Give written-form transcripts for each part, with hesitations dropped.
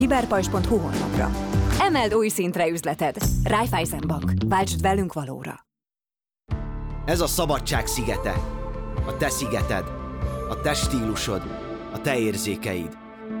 Hiberpajzs.hu honlapra. Emeld új szintre üzleted. Raiffeisen Bank. Váltsd velünk valóra. Ez a szabadság szigete. A te szigeted. A te stílusod. A te érzékeid.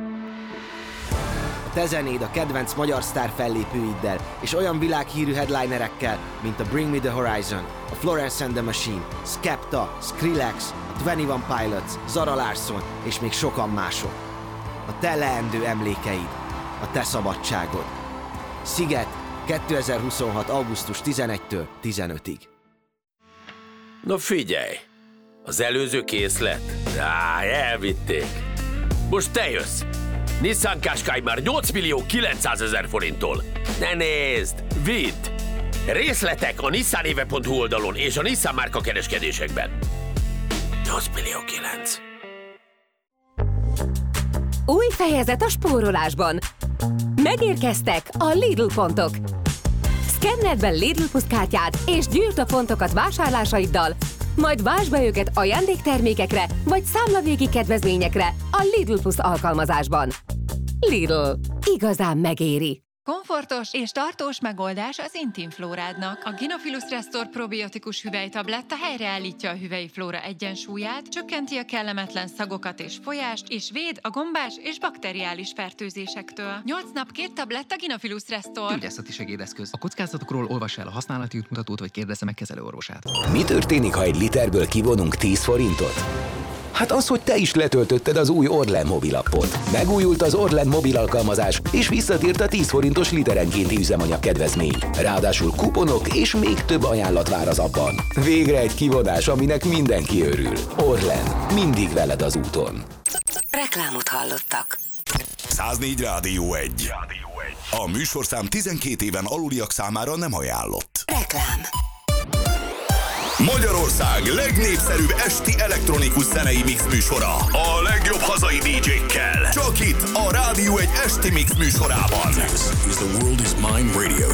A te zenéd a kedvenc magyar sztár fellépőiddel és olyan világhírű headlinerekkel, mint a Bring Me The Horizon, a Florence and the Machine, Skepta, Skrillex, a 21 Pilots, Zara Larsson és még sokan mások. A te leendő emlékeid. A te szabadságod. Sziget 2026. augusztus 11-től 15-ig. No figyelj! Az előző készlet? Elvitték. Most te jössz! Nissan Qashqai már 8.900.000 forinttól. Ne nézd! Vidd! Részletek a nissanéve.hu oldalon és a Nissan márka kereskedésekben. 8.900.000. Új fejezet a spórolásban. Megérkeztek a Lidl pontok. Szkenneld be Lidl Plus kártyád és gyűjtsd a pontokat vásárlásaiddal, majd váltsd be őket ajándéktermékekre vagy számlavégi kedvezményekre a Lidl Plus alkalmazásban. Lidl. Igazán megéri. Komfortos és tartós megoldás az intim flórádnak. A Gynophilus Restore probiotikus hüvelytabletta helyreállítja a hüvelyi flóra egyensúlyát, csökkenti a kellemetlen szagokat és folyást, és véd a gombás és bakteriális fertőzésektől. 8 nap 2 tabletta Gynophilus Restore. Gyógyászati segédeszköz. A kockázatokról olvass el a használati útmutatót, vagy kérdezze meg kezelőorvosát. Mi történik, ha egy literből kivonunk 10 forintot? Hát az, hogy te is letöltötted az új Orlen mobilappot. Megújult az Orlen mobil alkalmazás, és visszatért a 10 forintos literenkénti üzemanyag kedvezmény. Ráadásul kuponok és még több ajánlat vár az appban. Végre egy kivonás, aminek mindenki örül. Orlen. Mindig veled az úton. Reklámot hallottak. 104 Rádió 1. A műsorszám 12 éven aluliak számára nem ajánlott. Reklám. Magyarország legnépszerűbb esti elektronikus zenei mix műsora. A legjobb hazai DJ-kkel. Csak itt a Rádió 1 esti mix műsorában. This is the World is Mine Radio